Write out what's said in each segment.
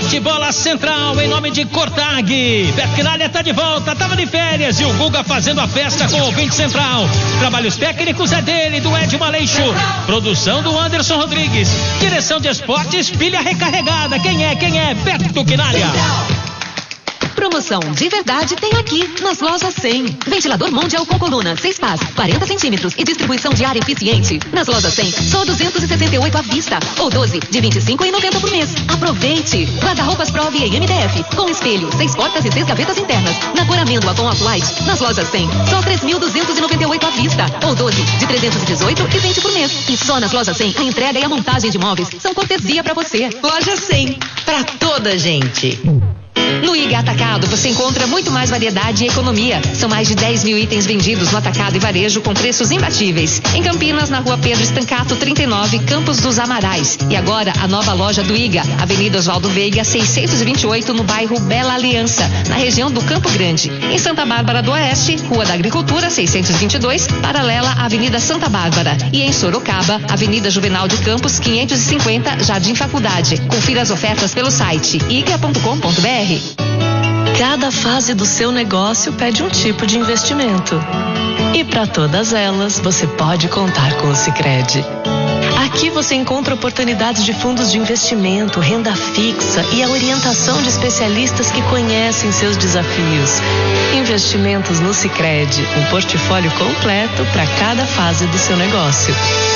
Bate-bola central em nome de Cortag. Beto tá de volta, tava de férias e o Guga fazendo a festa com o ouvinte central. Trabalhos técnicos é dele, do Edmo Aleixo. Produção do Anderson Rodrigues. Direção de esportes, pilha recarregada. Quem é? Beto Quinalha. Promoção de verdade tem aqui, nas lojas 100. Ventilador Mondial com coluna, 6 pás, 40 centímetros e distribuição de ar eficiente. Nas lojas 100, só 268 à vista, ou 12 de 25,90 por mês. Aproveite! Guarda-roupas Prove em MDF, com espelho, 6 portas e 6 gavetas internas. Na cor amêndoa com off-white, nas lojas 100, só 3.298 à vista, ou 12 de 318,20 por mês. E só nas lojas 100, a entrega e a montagem de móveis são cortesia pra você. Loja 100, pra toda gente. No IG Atacado você encontra muito mais variedade e economia. São mais de 10 mil itens vendidos no atacado e varejo com preços imbatíveis. Em Campinas, na rua Pedro Estancato 39, Campos dos Amarais. E agora a nova loja do IGA, Avenida Oswaldo Veiga 628, no bairro Bela Aliança, na região do Campo Grande. Em Santa Bárbara do Oeste, Rua da Agricultura 622, paralela à Avenida Santa Bárbara. E em Sorocaba, Avenida Juvenal de Campos 550, Jardim Faculdade. Confira as ofertas pelo site iga.com.br. Cada fase do seu negócio pede um tipo de investimento. E para todas elas, você pode contar com o Sicredi. Aqui você encontra oportunidades de fundos de investimento, renda fixa e a orientação de especialistas que conhecem seus desafios. Investimentos no Sicredi, um portfólio completo para cada fase do seu negócio.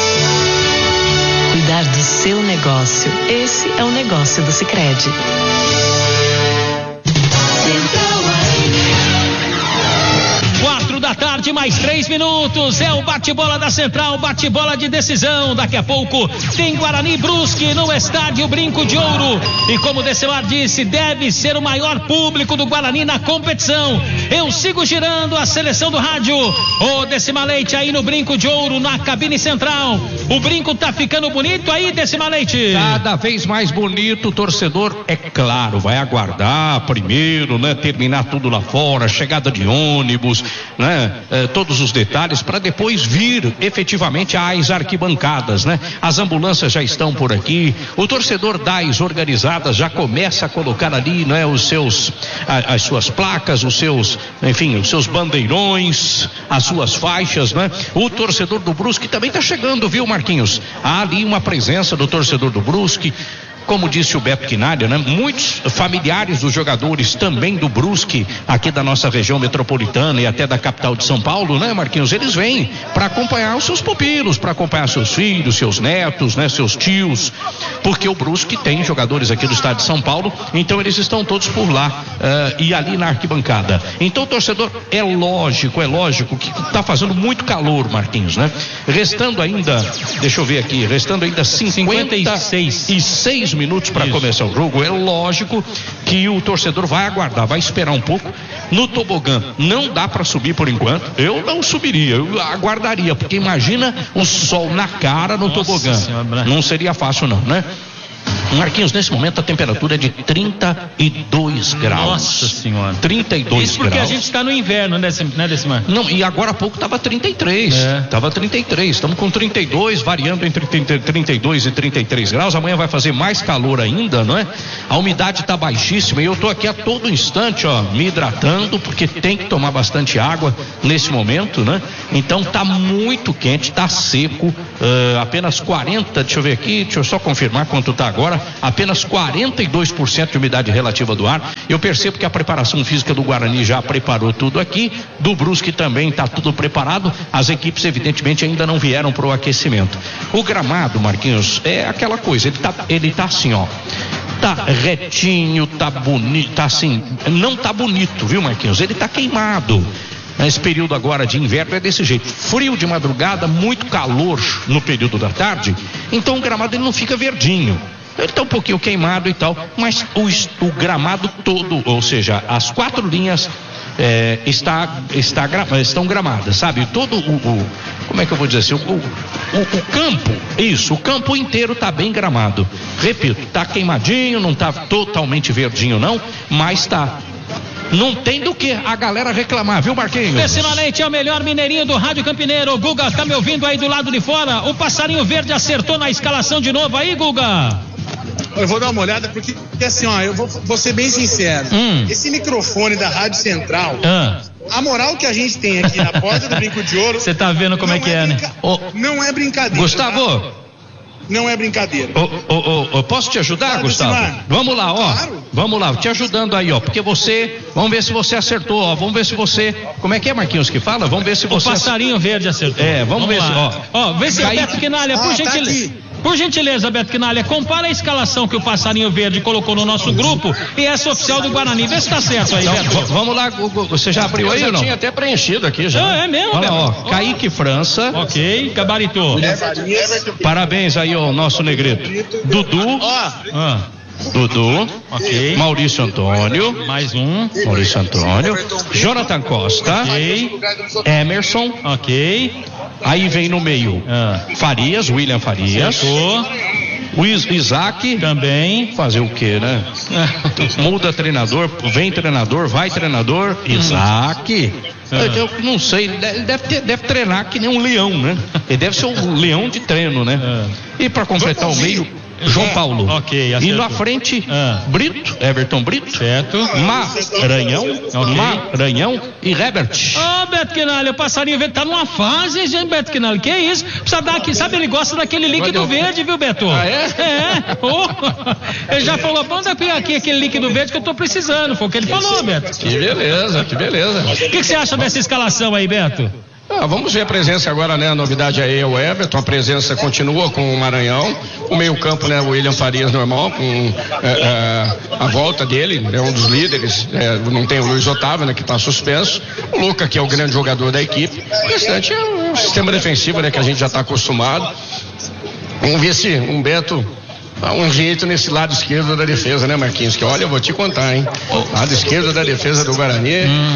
Cuidar do seu negócio, esse é o negócio do Sicredi. 4 da tarde, mais 3 minutos. É o bate-bola da Central, bate-bola de decisão. Daqui a pouco tem Guarani e Brusque no estádio Brinco de Ouro. E como o Decimar disse, deve ser o maior público do Guarani na competição. Eu sigo girando a seleção do rádio. Ô Decimar Leite, aí no Brinco de Ouro, na cabine central. O brinco tá ficando bonito aí, Decimar Leite? Cada vez mais bonito. O torcedor, é claro, vai aguardar primeiro, né? Terminar tudo lá fora, chegada de ônibus, né? Todos os detalhes para depois vir efetivamente às arquibancadas, né? As ambulâncias já estão por aqui, o torcedor das organizadas já começa a colocar ali, né? As suas placas, os seus bandeirões, as suas faixas, né? O torcedor do Brusque também está chegando, viu, Marquinhos? Há ali uma presença do torcedor do Brusque. Como disse o Beto Quinalha, né? Muitos familiares dos jogadores também do Brusque, aqui da nossa região metropolitana e até da capital de São Paulo, né, Marquinhos? Eles vêm para acompanhar os seus pupilos, para acompanhar seus filhos, seus netos, né? Seus tios, porque o Brusque tem jogadores aqui do estado de São Paulo, então eles estão todos por lá e ali na arquibancada. Então, torcedor, é lógico que tá fazendo muito calor, Marquinhos, né? Restando ainda 56 minutos para começar o jogo. É lógico que o torcedor vai aguardar, vai esperar um pouco. No tobogã não dá para subir por enquanto. Eu não subiria, eu aguardaria, porque imagina o sol na cara no tobogã. Não seria fácil não, né? Marquinhos, nesse momento a temperatura é de 32 graus. Nossa senhora. 32 graus. Isso porque a gente está no inverno, né, Decimar? Não, e agora há pouco estava 33. Estava 33. Estamos com 32, variando entre 32 e 33 graus. Amanhã vai fazer mais calor ainda, não é? A umidade está baixíssima e eu estou aqui a todo instante, ó, me hidratando, porque tem que tomar bastante água nesse momento, né? Então tá muito quente, tá seco. Apenas 40, deixa eu ver aqui, deixa eu só confirmar quanto tá agora. Apenas 42% de umidade relativa do ar. Eu percebo que a preparação física do Guarani já preparou tudo aqui, do Brusque também está tudo preparado. As equipes evidentemente ainda não vieram para o aquecimento. O gramado, Marquinhos, é aquela coisa, ele tá assim, ó, tá retinho, tá bonito, tá assim, não tá bonito, viu, Marquinhos? Ele tá queimado. Esse período agora de inverno é desse jeito, frio de madrugada, muito calor no período da tarde, então o gramado ele não fica verdinho. Ele está um pouquinho queimado e tal, mas o gramado todo, ou seja, as 4 linhas estão gramadas, sabe? Todo como é que eu vou dizer assim? O campo, o campo inteiro está bem gramado. Repito, está queimadinho, não está totalmente verdinho não, mas está. Não tem do que a galera reclamar, viu, Marquinhos? Decimar Leite é o melhor mineirinho do Rádio Campineiro. Guga, tá me ouvindo aí do lado de fora? O passarinho verde acertou na escalação de novo aí, Guga? Eu vou dar uma olhada porque Porque assim, ó, eu vou ser bem sincero. Esse microfone da Rádio Central, a moral que a gente tem aqui na porta do Brinco de Ouro... Você tá vendo como é que é, né? Não é brincadeira. Gustavo... Tá? Não é brincadeira. Posso te ajudar, Gustavo? Vamos lá, ó. Claro. Vamos lá, te ajudando aí, ó. Porque vamos ver se você acertou, ó. Vamos ver se você. Como é que é, Marquinhos, que fala? Vamos ver se você. O passarinho verde acertou. Vamos ver lá. se, ó. Vê se Beto Quinalha, por gentileza. Tá, por gentileza, Beto Quinalha, compara a escalação que o Passarinho Verde colocou no nosso grupo e essa oficial do Guarani. Vê se tá certo aí, Beto. Vamos lá, você já abriu aí ou não? Eu tinha até preenchido aqui já. É mesmo, Olha lá, ó. Kaique França. Ok, gabaritou. Parabéns aí ao nosso negrito. Dudu. Dudu, ok. Maurício Antônio, mais um. Maurício Antônio, Jonathan Costa, ok. Emerson, ok. Aí vem no meio Farias, William Farias, acertou. O Isaac também. Fazer o quê, né? Muda treinador, vem treinador, vai treinador. Isaac. Eu não sei, ele deve treinar que nem um leão, né? Ele deve ser um leão de treino, né? E para completar o meio, João Paulo. Ok, acertou. E na frente, Brito, Everton Brito. Certo. Maranhão e Herbert. Beto Quinalha, o Passarinho Verde tá numa fase, gente, Beto Quinalha. Que isso? Precisa dar aqui, sabe, ele gosta daquele líquido verde, viu, Beto? Ah, é? Ele já falou, manda aqui aquele líquido verde que eu tô precisando. Foi o que ele falou, Beto. Que beleza. O que você acha dessa escalação aí, Beto? Vamos ver a presença agora, né? A novidade aí é o Everton, a presença continua com o Maranhão, o meio campo, né? O William Farias normal, com a volta dele, é um dos líderes, não tem o Luiz Otávio, né? Que está suspenso, o Luca, que é o grande jogador da equipe, o restante é um sistema defensivo, né? Que a gente já está acostumado. Vamos ver se Humberto dá um jeito nesse lado esquerdo da defesa, né, Marquinhos? Que olha, eu vou te contar, hein? Lado esquerdo da defesa do Guarani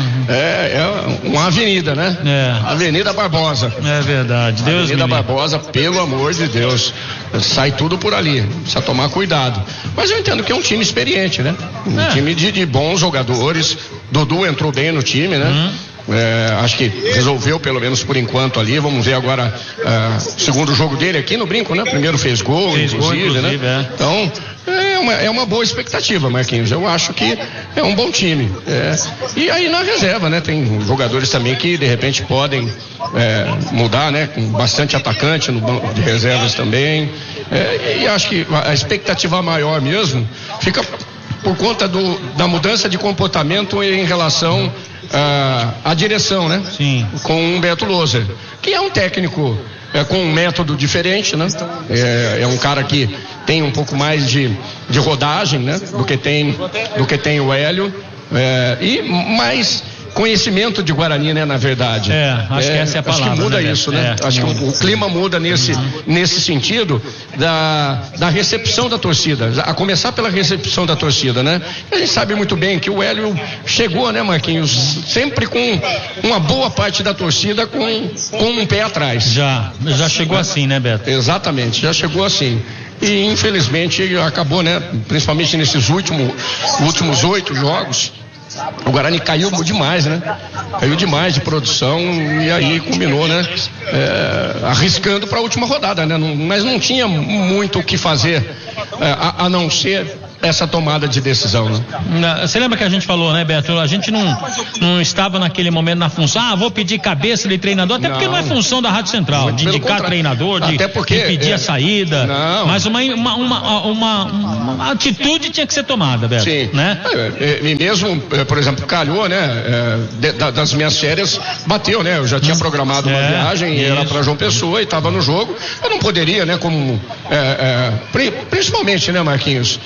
é uma avenida, né? Avenida Barbosa. É verdade, Deus Avenida Barbosa, pelo amor de Deus. Sai tudo por ali, precisa tomar cuidado. Mas eu entendo que é um time experiente, né? Um time de bons jogadores. Dudu entrou bem no time, né? Acho que resolveu pelo menos por enquanto ali. Vamos ver agora o segundo jogo dele aqui no Brinco, né? Primeiro fez gol, inclusive, né? Então é uma boa expectativa, Marquinhos. Eu acho que é um bom time. E aí na reserva, né? Tem jogadores também que de repente podem mudar, né? Com bastante atacante no banco de reservas também. E acho que a expectativa maior mesmo fica por conta da mudança de comportamento em relação à direção, né? Sim. Com o Humberto Loser, que é um técnico com um método diferente, né? É um cara que tem um pouco mais de rodagem, né? Do que tem o Hélio, e mais conhecimento de Guarani, né, na verdade. Acho que essa é a palavra. Acho que muda, né, isso, né? Acho que o clima muda nesse sentido da recepção da torcida, a começar pela recepção da torcida, né? A gente sabe muito bem que o Hélio chegou, né, Marquinhos, sempre com uma boa parte da torcida com um pé atrás. Já chegou assim, né, Beto? Exatamente, já chegou assim. E infelizmente acabou, né, principalmente nesses últimos 8 jogos, o Guarani caiu demais, né? Caiu demais de produção e aí combinou, né? Arriscando para a última rodada, né? Mas não tinha muito o que fazer a não ser essa tomada de decisão, né? Você lembra que a gente falou, né, Beto? A gente não estava naquele momento na função, vou pedir cabeça de treinador, até porque não é função da Rádio Central, de indicar treinador, de pedir a saída. Não. Mas uma atitude tinha que ser tomada, Beto. Sim. Né? E mesmo, por exemplo, calhou, né? Das minhas férias, bateu, né? Eu já tinha programado uma viagem, era para João Pessoa e estava no jogo. Eu não poderia, né? Principalmente, né, Marquinhos?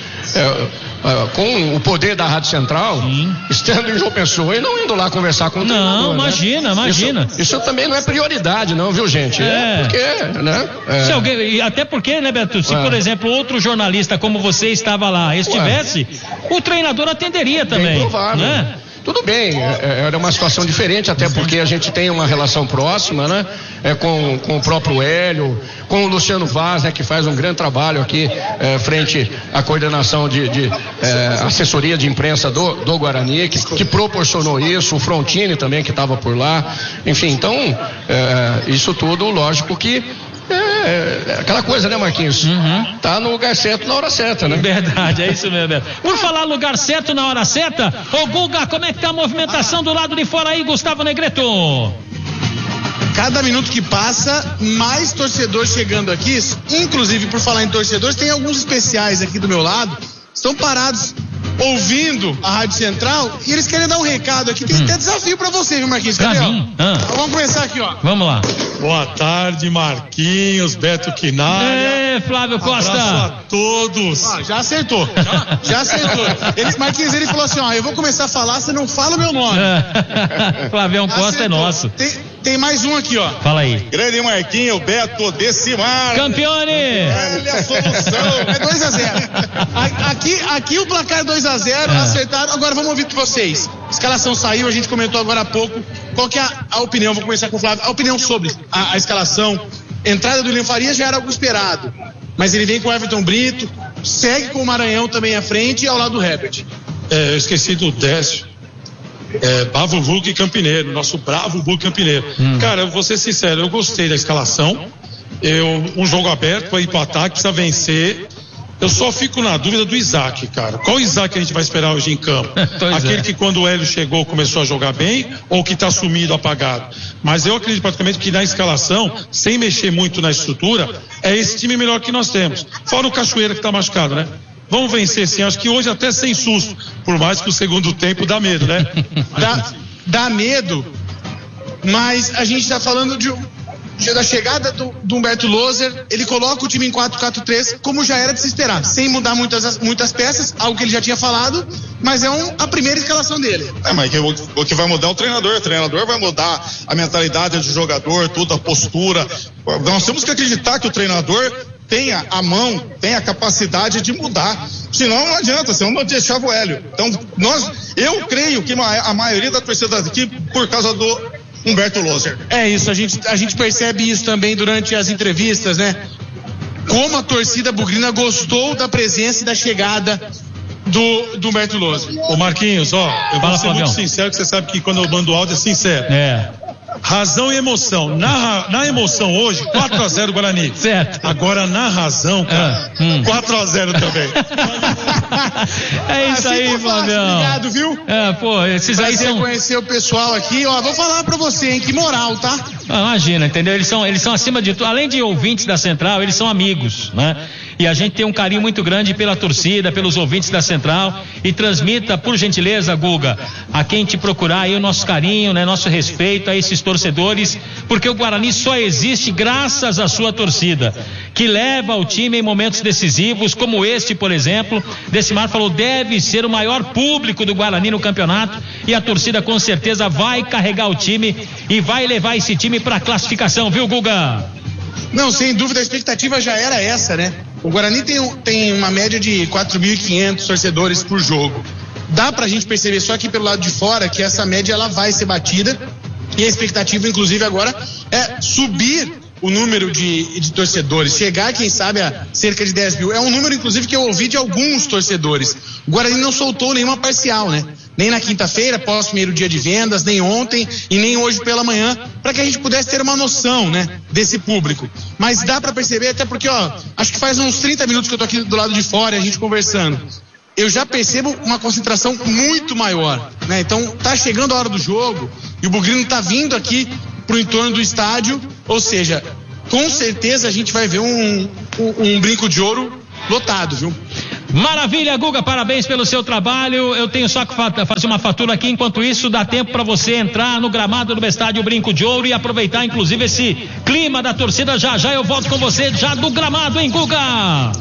Com o poder da Rádio Central, estando em João Pessoa e não indo lá conversar com o treinador. Não, imagina. Isso também não é prioridade, não, viu, gente? Porque, né? Até porque, né, Beto, se por exemplo outro jornalista como você estava lá estivesse, o treinador atenderia também. Bem provável. Né? Tudo bem, era uma situação diferente, até porque a gente tem uma relação próxima, né? Com o próprio Hélio, com o Luciano Vaz, né? Que faz um grande trabalho aqui frente à coordenação de assessoria de imprensa do Guarani, que proporcionou isso, o Frontini também que estava por lá, enfim, então isso tudo, lógico que aquela coisa, né, Marquinhos? Tá no lugar certo na hora certa, né? Verdade, é isso mesmo. Por falar lugar certo na hora certa, ô Guga, como é que tá a movimentação do lado de fora aí, Gustavo Negreto? Cada minuto que passa, mais torcedores chegando aqui. Inclusive, por falar em torcedores, tem alguns especiais aqui do meu lado. Estão parados ouvindo a Rádio Central e eles querem dar um recado aqui. Tem até desafio pra você, viu, Marquinhos? Cadê, vamos começar aqui, ó. Vamos lá. Boa tarde, Marquinhos, Beto Quinalha. Flávio Costa. Abraço a todos. Já acertou. Já acertou. Marquinhos, ele falou assim, ó, eu vou começar a falar, você não fala o meu nome. Flavião Costa é nosso. Tem mais um aqui, ó. Fala aí. Grande Marquinhos, Beto Decimar. Campione. Olha a solução. É 2-0. Aqui o placar é 2-0, acertado. Agora vamos ouvir com vocês. A escalação saiu, a gente comentou agora há pouco. Qual que é a opinião? Vou começar com o Flávio. A opinião sobre a escalação. Entrada do William Farias já era algo esperado. Mas ele vem com o Everton Brito, segue com o Maranhão também à frente e ao lado do Herbert. Eu esqueci do Décio. Bravo Hulk Campineiro, nosso bravo Hulk Campineiro. Cara, eu vou ser sincero, eu gostei da escalação. Um jogo aberto para ir para o ataque, precisa vencer. Eu só fico na dúvida do Isaac, cara. Qual Isaac a gente vai esperar hoje em campo? Aquele que quando o Hélio chegou começou a jogar bem ou que está sumido, apagado? Mas eu acredito praticamente que na escalação, sem mexer muito na estrutura, é esse time melhor que nós temos. Fora o Cachoeira que está machucado, né? Vamos vencer sim, acho que hoje até sem susto, por mais que o segundo tempo dá medo, né? Dá medo, mas a gente está falando da chegada do Humberto Loser. Ele coloca o time em 4-4-3, como já era de se esperar, sem mudar muitas peças, algo que ele já tinha falado, mas é a primeira escalação dele. Mas o que vai mudar é o treinador vai mudar a mentalidade do jogador, toda a postura. Nós temos que acreditar que o treinador tenha a mão, tenha a capacidade de mudar. Senão não adianta, senão não deixava o Hélio. Então, eu creio que a maioria da torcida aqui, por causa do Humberto Loser. É isso, a gente percebe isso também durante as entrevistas, né? Como a torcida bugrina gostou da presença e da chegada do Humberto Loser. Ô Marquinhos, eu vou ser muito sincero, que você sabe que quando eu mando áudio é sincero. Razão e emoção. Na emoção hoje, 4-0 Guarani. Certo. Agora na razão, cara, 4-0 também. É isso aí, Flavião. Obrigado, viu? Esses aí são... conhecer o pessoal aqui, vou falar pra você, hein, que moral, tá? Imagina, entendeu? Eles são acima de tudo, além de ouvintes da Central, eles são amigos, né? E a gente tem um carinho muito grande pela torcida, pelos ouvintes da Central, e transmita, por gentileza, Guga, a quem te procurar aí o nosso carinho, né? Nosso respeito a esses torcedores, porque o Guarani só existe graças à sua torcida, que leva o time em momentos decisivos, como este, por exemplo. Decimar falou, deve ser o maior público do Guarani no campeonato, e a torcida com certeza vai carregar o time e vai levar esse time para a classificação, viu, Guga? Não, sem dúvida, a expectativa já era essa, né? O Guarani tem uma média de 4.500 torcedores por jogo. Dá pra gente perceber só aqui pelo lado de fora que essa média ela vai ser batida, e a expectativa, inclusive, agora é subir o número de torcedores, chegar, quem sabe, a cerca de 10 mil. É um número, inclusive, que eu ouvi de alguns torcedores. O Guarani não soltou nenhuma parcial, né? Nem na quinta-feira, após o primeiro dia de vendas, nem ontem e nem hoje pela manhã, para que a gente pudesse ter uma noção, né, desse público. Mas dá para perceber, até porque, acho que faz uns 30 minutos que eu tô aqui do lado de fora, a gente conversando. Eu já percebo uma concentração muito maior, né? Então, tá chegando a hora do jogo e o bugrino tá vindo aqui pro entorno do estádio, ou seja, com certeza a gente vai ver um brinco de ouro lotado, viu? Maravilha, Guga, parabéns pelo seu trabalho. Eu tenho só que fazer uma fatura aqui. Enquanto isso, dá tempo para você entrar no gramado do estádio Brinco de Ouro e aproveitar, inclusive, esse clima da torcida. Já eu volto com você, já do gramado, hein, Guga?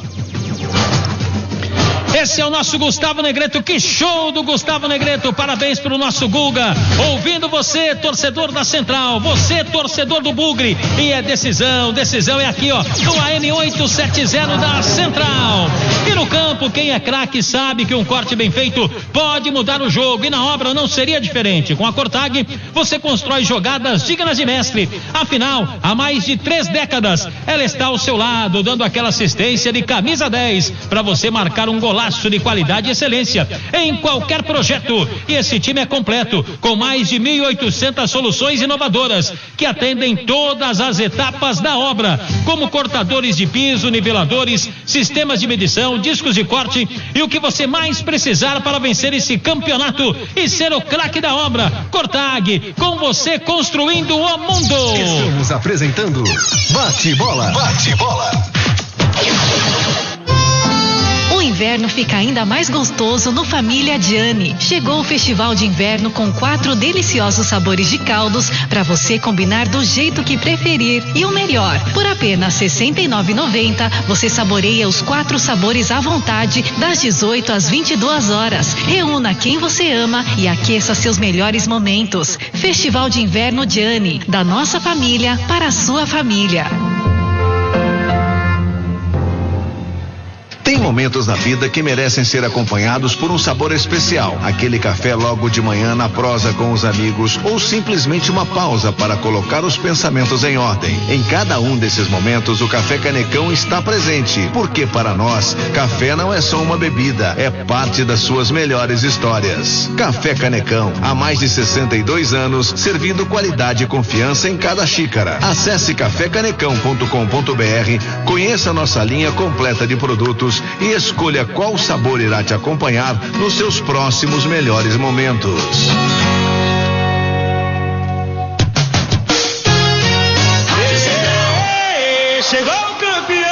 Esse é o nosso Gustavo Negreto. Que show do Gustavo Negreto. Parabéns pro nosso Guga. Ouvindo você, torcedor da Central, você, torcedor do Bugre. E é decisão é aqui, no AM 870 da Central. E no campo, quem é craque sabe que um corte bem feito pode mudar o jogo, e na obra não seria diferente. Com a Cortag, você constrói jogadas dignas de mestre. Afinal, há mais de 3 décadas, ela está ao seu lado, dando aquela assistência de camisa 10 para você marcar um golaço laço de qualidade e excelência em qualquer projeto. E esse time é completo, com mais de 1.800 soluções inovadoras que atendem todas as etapas da obra, como cortadores de piso, niveladores, sistemas de medição, discos de corte e o que você mais precisar para vencer esse campeonato e ser o craque da obra. Cortag, com você construindo o mundo. Estamos apresentando Bate-Bola. Bate-Bola. O inverno fica ainda mais gostoso no Família Gianni. Chegou o Festival de Inverno com 4 deliciosos sabores de caldos para você combinar do jeito que preferir. E o melhor, por apenas R$ 69,90 você saboreia os 4 sabores à vontade das 18 às 22 horas. Reúna quem você ama e aqueça seus melhores momentos. Festival de Inverno Gianni, da nossa família para a sua família. Tem momentos na vida que merecem ser acompanhados por um sabor especial. Aquele café logo de manhã na prosa com os amigos ou simplesmente uma pausa para colocar os pensamentos em ordem. Em cada um desses momentos, o Café Canecão está presente, porque para nós, café não é só uma bebida, é parte das suas melhores histórias. Café Canecão, há mais de 62 anos, servindo qualidade e confiança em cada xícara. Acesse cafecanecão.com.br, conheça nossa linha completa de produtos e escolha qual sabor irá te acompanhar nos seus próximos melhores momentos. Chegou o campeão!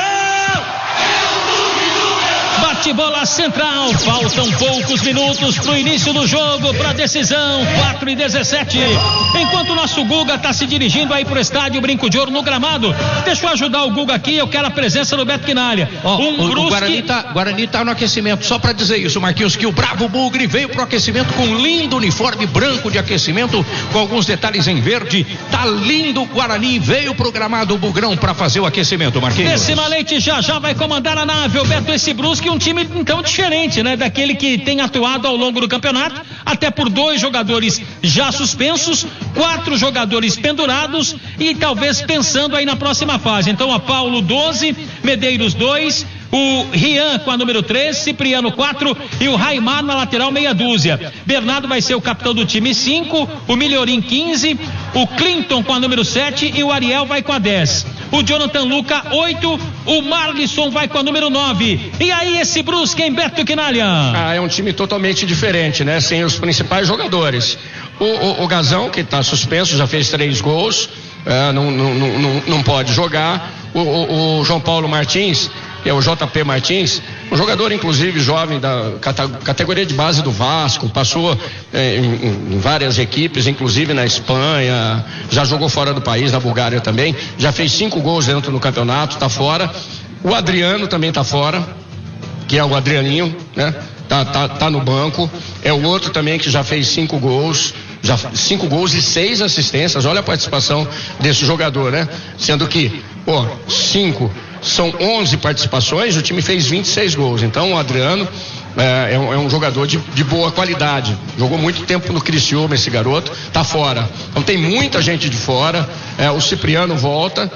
Bate-bola central, faltam poucos minutos pro início do jogo, pra decisão, 4:17. Enquanto o nosso Guga tá se dirigindo aí pro estádio Brinco de Ouro no gramado, deixa eu ajudar o Guga aqui, eu quero a presença do Beto Quinalha. O Guarani tá no aquecimento, só pra dizer isso, Marquinhos, que o Bravo Bugre veio pro aquecimento com um lindo uniforme branco de aquecimento, com alguns detalhes em verde, tá lindo o Guarani, veio pro gramado Bugrão pra fazer o aquecimento, Marquinhos. Esse Malete já vai comandar a nave, o Beto, esse Brusque, um time então diferente, né? Daquele que tem atuado ao longo do campeonato, até por 2 jogadores já suspensos, 4 jogadores pendurados e talvez pensando aí na próxima fase. Então, a Paulo 12, Medeiros 2, o Rian com a número 3, Cipriano 4 e o Raimar na lateral meia dúzia. Bernardo vai ser o capitão do time 5, o Milhorim 15, o Clinton com a número 7 e o Ariel vai com a 10. O Jonathan Luca 8, o Marlisson vai com a número 9. E aí esse Brusque em Beto Quinalha? É um time totalmente diferente, né? Sem os principais jogadores. O Gazão, que está suspenso, já fez 3 gols, não pode jogar. O João Paulo Martins, que é o JP Martins, um jogador inclusive jovem da categoria de base do Vasco, passou em várias equipes, inclusive na Espanha, já jogou fora do país, na Bulgária também, já fez 5 gols dentro do campeonato, está fora. O Adriano também está fora, que é o Adrianinho, né? Tá no banco. É o outro também que já fez 5 gols, 5 gols e 6 assistências. Olha a participação desse jogador, né? Sendo que, 5 são 11 participações, o time fez 26 gols. Então o Adriano é um jogador de boa qualidade. Jogou muito tempo no Criciúma, esse garoto, tá fora. Então tem muita gente de fora. O Cipriano volta,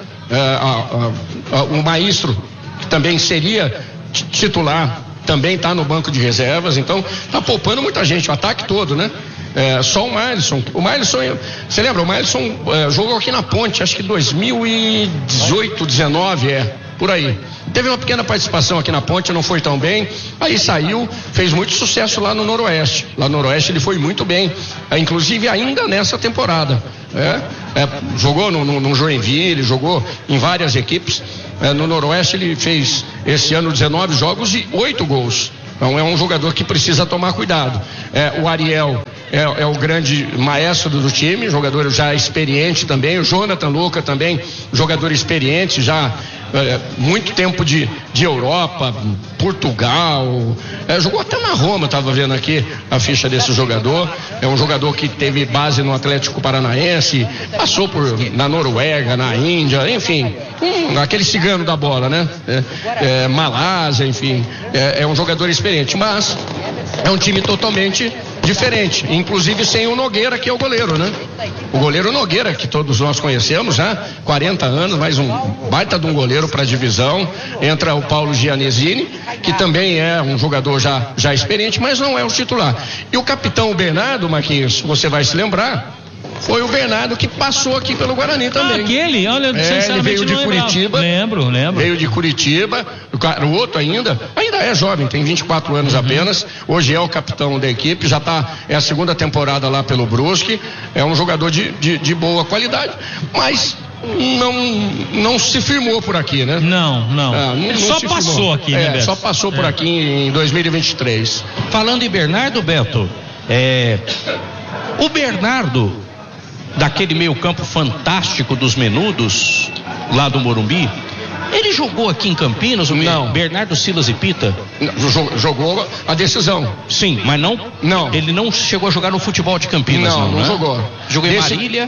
o Maestro, que também seria titular, também está no banco de reservas, então está poupando muita gente, o ataque todo, né? Só o Marlisson, você lembra, o Marlisson jogou aqui na Ponte, acho que 2018, 19, por aí. Teve uma pequena participação aqui na Ponte, não foi tão bem, aí saiu, fez muito sucesso lá no Noroeste. Lá no Noroeste ele foi muito bem, inclusive ainda nessa temporada. Jogou no Joinville, jogou em várias equipes. No Noroeste ele fez esse ano 19 jogos e 8 gols. Então é um jogador que precisa tomar cuidado. O Ariel é o grande maestro do time, jogador já experiente também. O Jonathan Luca também, jogador experiente, já muito tempo de Europa, Portugal, jogou até na Roma, estava vendo aqui a ficha desse jogador. É um jogador que teve base no Atlético Paranaense, passou na Noruega, na Índia, enfim, aquele cigano da bola, né? Malásia, enfim, é um jogador experiente, mas é um time totalmente diferente, inclusive sem o Nogueira, que é o goleiro, né? O goleiro Nogueira, que todos nós conhecemos, já 40 anos, mais um baita de um goleiro para a divisão. Entra o Paulo Gianesini, que também é um jogador já experiente, mas não é o titular. E o capitão Bernardo, Marquinhos, você vai se lembrar, foi o Bernardo que passou aqui pelo Guarani também. Aquele, olha, ele veio de Curitiba. Lembro. Veio de Curitiba, o outro ainda é jovem, tem 24 anos apenas, hoje é o capitão da equipe, é a segunda temporada lá pelo Brusque, é um jogador de boa qualidade, mas não se firmou por aqui, né? Não só passou aqui, né, Beto? Só passou por aqui em 2023. Falando em Bernardo, Beto, o Bernardo, daquele meio campo fantástico dos Menudos, lá do Morumbi, ele jogou aqui em Campinas, não. Bernardo, Silas e Pita? Jogou a decisão. Sim, mas não. Ele não chegou a jogar no futebol de Campinas, não né? Jogou. Jogou em Marília.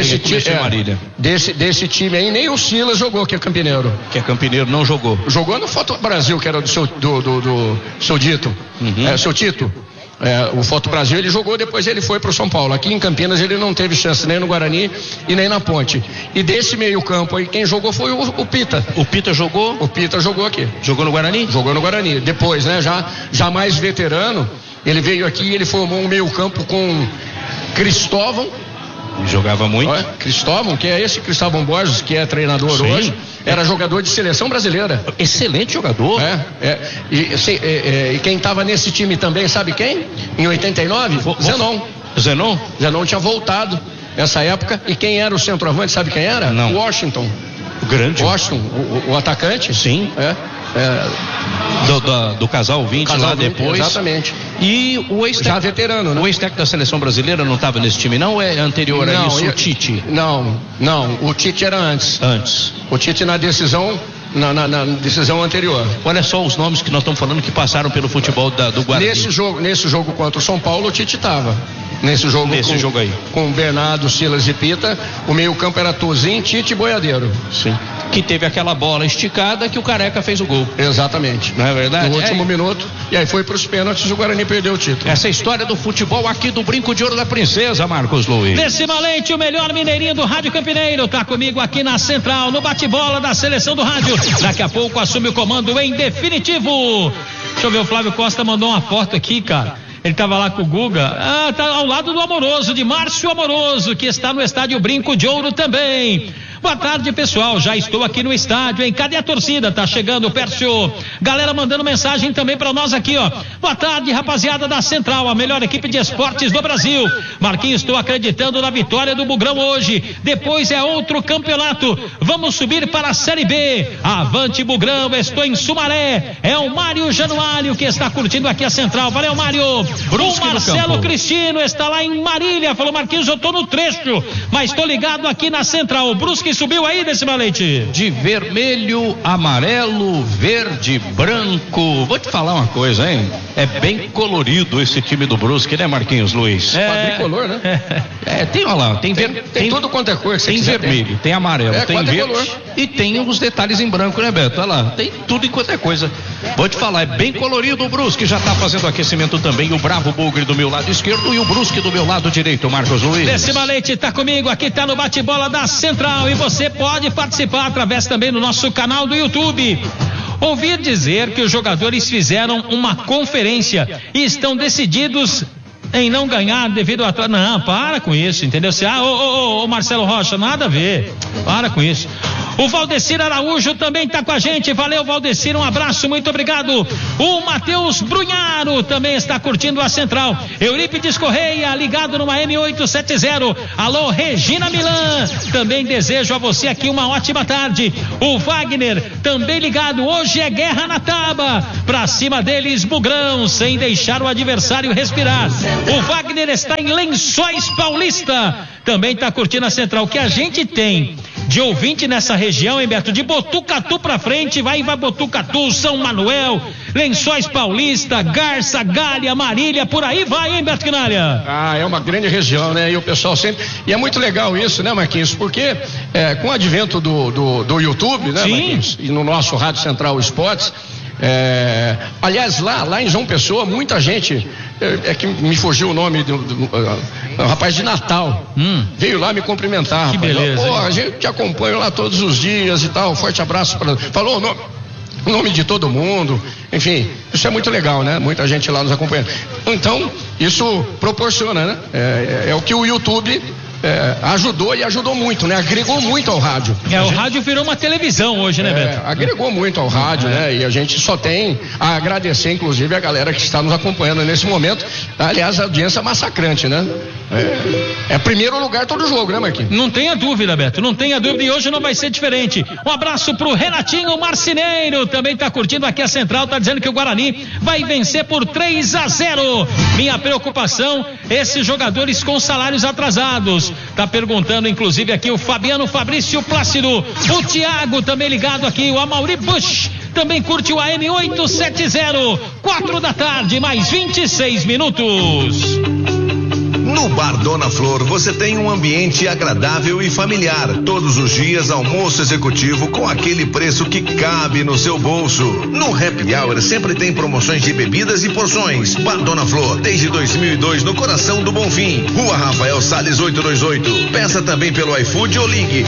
Desse time aí, nem o Silas jogou, que é campineiro. Não jogou. Jogou no Foto Brasil, que era do seu Dito. Seu Tito. O Foto Brasil ele jogou, depois ele foi pro São Paulo. Aqui em Campinas ele não teve chance nem no Guarani e nem na Ponte. E desse meio campo aí, quem jogou foi o Pita. O Pita jogou? O Pita jogou aqui. Jogou no Guarani? Jogou no Guarani. Depois, né, já mais veterano, ele veio aqui e ele formou um meio campo com Cristóvão. Jogava muito. Cristóvão, que é esse Cristóvão Borges, que é treinador hoje, era jogador de seleção brasileira. Excelente jogador. E quem estava nesse time também, sabe quem? Em 89? Zenon. Zenon tinha voltado nessa época. E quem era o centroavante, sabe quem era? Não. Washington. O grande. Washington, o atacante. Sim. Do casal 20 lá depois. Exatamente. E o já veterano, né? O ex-técnico da seleção brasileira não estava nesse time, não? É anterior a isso, o Tite? Não. O Tite era antes. O Tite na decisão. Na decisão anterior. Olha só os nomes que nós estamos falando que passaram pelo futebol do Guarani. Nesse jogo contra o São Paulo, o Tite estava. Nesse jogo aí. Com Bernardo, Silas e Pita, o meio campo era Tozinho, Tite e Boiadeiro. Sim. Que teve aquela bola esticada que o Careca fez o gol. Exatamente. Não é verdade? No último minuto. E aí foi para os pênaltis e o Guarani perdeu o título. Essa história do futebol aqui do Brinco de Ouro da Princesa, Marcos Luiz. Decimalmente, o melhor mineirinho do Rádio Campineiro, tá comigo aqui na Central, no bate-bola da seleção do rádio. Daqui a pouco assume o comando em definitivo. Deixa eu ver, o Flávio Costa mandou uma foto aqui, cara. Ele estava lá com o Guga, tá ao lado do Amoroso, de Márcio Amoroso, que está no estádio Brinco de Ouro também. Boa tarde, pessoal, já estou aqui no estádio, hein? Cadê a torcida? Tá chegando o Pércio. Galera mandando mensagem também para nós aqui, ó. Boa tarde, rapaziada da Central, a melhor equipe de esportes do Brasil. Marquinhos, estou acreditando na vitória do Bugrão hoje. Depois é outro campeonato. Vamos subir para a Série B. Avante, Bugrão, estou em Sumaré. É o Mário Januário que está curtindo aqui a Central. Valeu, Mário. O Marcelo Cristino está lá em Marília. Falou, Marquinhos, eu tô no trecho, mas tô ligado aqui na Central. O Brusque subiu aí, Decimalente? De vermelho, amarelo, verde, branco. Vou te falar uma coisa, hein? É bem colorido esse time do Brusque, né, Marquinhos Luiz? Quadricolor, né? Tem, olha lá, tem tudo quanto é cor que você quiser. Tem vermelho, tem amarelo, tem verde e tem os detalhes em branco, né, Beto? Olha lá, tem tudo enquanto é coisa. Vou te falar, é bem colorido o Brusque, já tá fazendo aquecimento também, o Bravo Bugre do meu lado esquerdo e o Brusque do meu lado direito, Marcos Luiz. Decimalente tá comigo, aqui tá no bate-bola da Central e você pode participar através também do nosso canal do YouTube. Ouvi dizer que os jogadores fizeram uma conferência e estão decididos em não ganhar devido a... Não, para com isso, entendeu? Ô Marcelo Rocha, nada a ver. Para com isso. O Valdecir Araújo também está com a gente. Valeu, Valdecir, um abraço, muito obrigado. O Matheus Brunharo também está curtindo a Central. Eurípides Correia, ligado numa M870. Alô, Regina Milan, também desejo a você aqui uma ótima tarde. O Wagner, também ligado. Hoje é guerra na tábua. Pra cima deles, Bugrão, sem deixar o adversário respirar. O Wagner está em Lençóis Paulista. Também está curtindo a Central. O que a gente tem de ouvinte nessa região, hein, Beto? De Botucatu pra frente, vai Botucatu, São Manuel, Lençóis Paulista, Garça, Galha, Marília, por aí vai, hein, Beto Quinalha? É uma grande região, né? E o pessoal sempre... E é muito legal isso, né, Marquinhos? Porque com o advento do YouTube, né, Marquinhos? E no nosso Rádio Central Esportes, Aliás, lá em João Pessoa, muita gente, é que me fugiu o nome do rapaz de Natal, veio lá me cumprimentar. Que rapaz. beleza. Pô, a gente te acompanha lá todos os dias e tal, forte abraço, falou o nome de todo mundo, enfim, isso é muito legal, né? Muita gente lá nos acompanhando. Então, isso proporciona, né? É o que o YouTube ajudou e ajudou muito, né? Agregou muito ao rádio. O rádio virou uma televisão hoje, né, Beto? Agregou muito ao rádio, né? E a gente só tem a agradecer, inclusive, a galera que está nos acompanhando nesse momento. Aliás, a audiência massacrante, né? É primeiro lugar todo jogo, né, Marquinhos? Não tenha dúvida, Beto, não tenha dúvida, e hoje não vai ser diferente. Um abraço pro Renatinho Marceneiro, também tá curtindo aqui a Central, tá dizendo que o Guarani vai vencer por 3-0. Minha preocupação, esses jogadores com salários atrasados. Tá perguntando, inclusive, aqui o Fabiano Fabrício Plácido, o Thiago também ligado aqui, o Amaury Bush também curte o AM 870, 4 da tarde, mais 26 minutos. No Bar Dona Flor você tem um ambiente agradável e familiar. Todos os dias almoço executivo com aquele preço que cabe no seu bolso. No Happy Hour sempre tem promoções de bebidas e porções. Bar Dona Flor, desde 2002 no coração do Bonfim. Rua Rafael Salles 828. Peça também pelo iFood ou ligue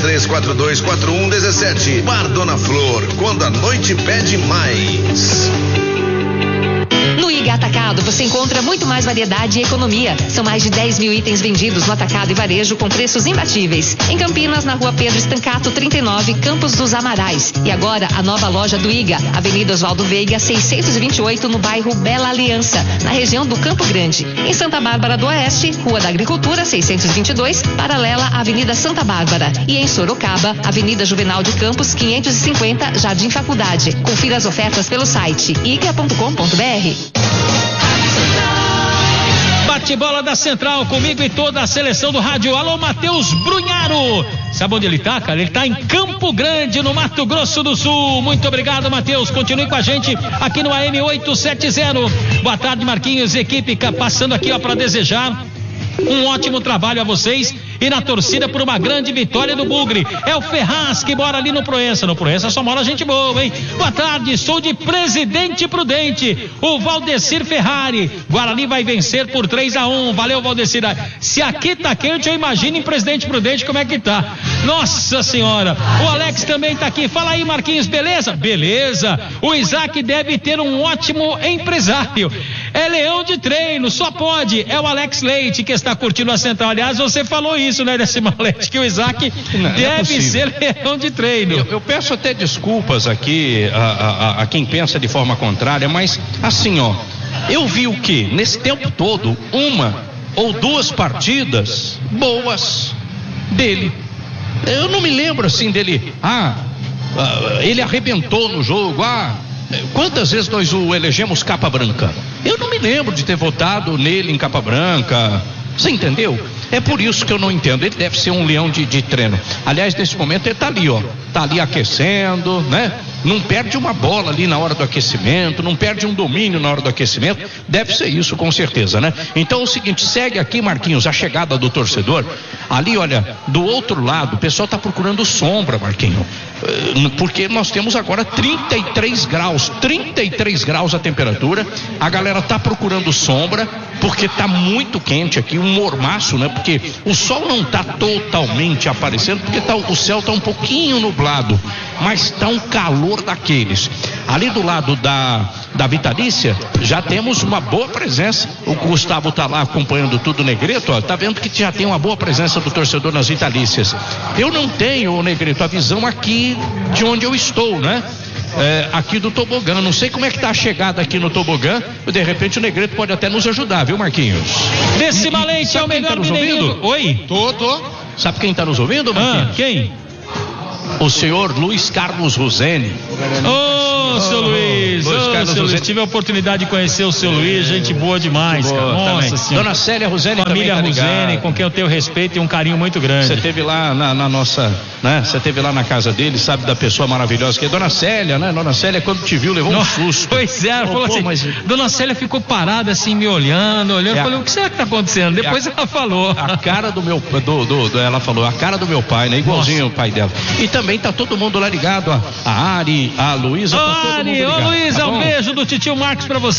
33424117. Bar Dona Flor, quando a noite pede mais. No Iga Atacado você encontra muito mais variedade e economia. São mais de 10 mil itens vendidos no atacado e varejo com preços imbatíveis. Em Campinas, na Rua Pedro Estancato 39, Campos dos Amarais. E agora a nova loja do Iga, Avenida Oswaldo Veiga 628, no bairro Bela Aliança, na região do Campo Grande. Em Santa Bárbara do Oeste, Rua da Agricultura 622, paralela à Avenida Santa Bárbara. E em Sorocaba, Avenida Juvenal de Campos 550, Jardim Faculdade. Confira as ofertas pelo site iga.com.br. Bate-bola da Central comigo e toda a seleção do rádio. Alô, Matheus Brunharo. Sabe onde ele tá, cara? Ele tá em Campo Grande, no Mato Grosso do Sul. Muito obrigado, Matheus. Continue com a gente aqui no AM 870. Boa tarde, Marquinhos. Equipe passando aqui, ó, para desejar um ótimo trabalho a vocês e na torcida por uma grande vitória do Bugre. É o Ferraz que mora ali no Proença. No Proença só mora gente boa, hein? Boa tarde, sou de Presidente Prudente, o Valdecir Ferrari. Guarani vai vencer por 3-1. Valeu, Valdecir. Se aqui tá quente, eu imagino em Presidente Prudente como é que tá. Nossa Senhora. O Alex também tá aqui. Fala aí, Marquinhos, beleza? Beleza. O Isaac deve ter um ótimo empresário. É leão de treino, só pode. É o Alex Leite que está curtindo a Central. Aliás, você falou isso, né, Décima Leite, que o Isaac deve ser leão de treino. Eu peço até desculpas aqui a quem pensa de forma contrária, mas assim, ó, eu vi o quê? Nesse tempo todo, uma ou duas partidas boas dele. Eu não me lembro assim dele, ele arrebentou no jogo, quantas vezes nós o elegemos capa branca? Eu não me lembro de ter votado nele em capa branca. Você entendeu? É por isso que eu não entendo. Ele deve ser um leão de treino. Aliás, nesse momento ele tá ali, ó. Tá ali aquecendo, né? Não perde uma bola ali na hora do aquecimento, não perde um domínio na hora do aquecimento. Deve ser isso, com certeza, né? Então é o seguinte, segue aqui, Marquinhos, a chegada do torcedor. Ali, olha, do outro lado, o pessoal tá procurando sombra, Marquinhos. Porque nós temos agora 33 graus a temperatura. A galera tá procurando sombra, porque tá muito quente aqui, um mormaço, né? Porque o sol não tá totalmente aparecendo, porque o céu tá um pouquinho nublado, mas tá um calor daqueles. Ali do lado da Vitalícia, já temos uma boa presença. O Gustavo tá lá acompanhando tudo, Negreto, ó, tá vendo que já tem uma boa presença do torcedor nas Vitalícias. Eu não tenho, Negreto, a visão aqui de onde eu estou, né? Aqui do tobogã, não sei como é que tá a chegada aqui no tobogã. De repente o Negreto pode até nos ajudar, viu, Marquinhos? Décima Leite é o melhor menino. Oi? Tô. Sabe quem tá nos ouvindo, Marquinhos? Quem? O senhor Luiz Carlos Rosene. Seu Luiz. Seu Luiz. Tive a oportunidade de conhecer o seu Luiz, gente boa demais, cara. Nossa Senhora. Dona Célia Rosene, família também tá Rosene, com quem eu tenho respeito e um carinho muito grande. Você teve lá na nossa, né? Você teve lá na casa dele, sabe da pessoa maravilhosa que é Dona Célia, né? Dona Célia, quando te viu, levou um susto. Pois é, ela falou assim, Dona Célia ficou parada assim, me olhando. Eu falei, o que será que tá acontecendo? Depois ela falou. A cara do meu, ela falou, a cara do meu pai, né? Igualzinho o pai dela. E também tá todo mundo lá ligado, a Ari, a Luísa, tá Mari. Ô, Luísa, um beijo do titio Marcos pra você.